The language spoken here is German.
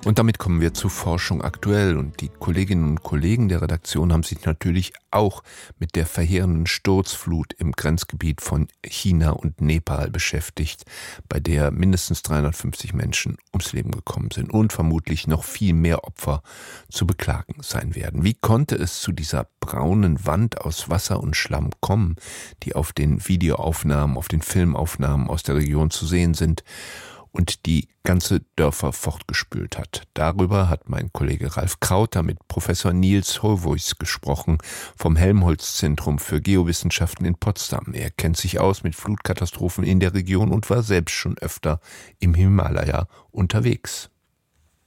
Und damit kommen wir zu Forschung aktuell. Und die Kolleginnen und Kollegen der Redaktion haben sich natürlich auch mit der verheerenden Sturzflut im Grenzgebiet von China und Nepal beschäftigt, bei der mindestens 350 Menschen ums Leben gekommen sind und vermutlich noch viel mehr Opfer zu beklagen sein werden. Wie konnte es zu dieser braunen Wand aus Wasser und Schlamm kommen, die auf den Videoaufnahmen, auf den Filmaufnahmen aus der Region zu sehen sind und die ganze Dörfer fortgespült hat? Darüber hat mein Kollege Ralf Krauter mit Professor Niels Holvois gesprochen vom Helmholtz-Zentrum für Geowissenschaften in Potsdam. Er kennt sich aus mit Flutkatastrophen in der Region und war selbst schon öfter im Himalaya unterwegs.